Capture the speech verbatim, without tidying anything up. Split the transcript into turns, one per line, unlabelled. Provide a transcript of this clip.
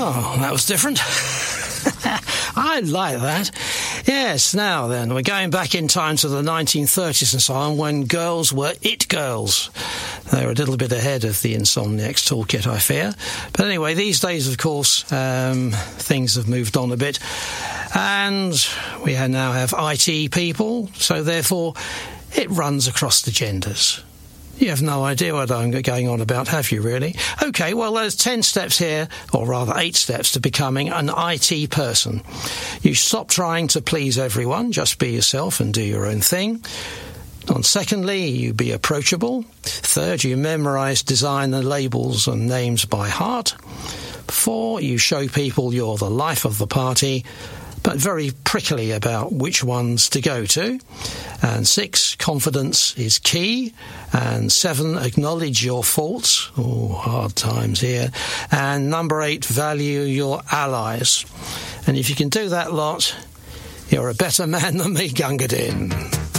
Oh, that was different. I like that. Yes, now then, we're going back in time to the nineteen thirties and so on, when girls were it girls. They were a little bit ahead of the Insomniacs toolkit, I fear. But anyway, these days, of course, um, things have moved on a bit. And we now have I T people, so therefore it runs across the genders. You have no idea what I'm going on about, have you, really? OK, well, there's ten steps here, or rather eight steps, to becoming an I T person. You stop trying to please everyone, just be yourself and do your own thing. And secondly, you be approachable. Third, you memorise designer labels and names by heart. Four, you show people you're the life of the party, but very prickly about which ones to go to. And six, confidence is key. And seven, acknowledge your faults. Oh, hard times here. And number eight, value your allies. And if you can do that lot, you're a better man than me, Gunga Din.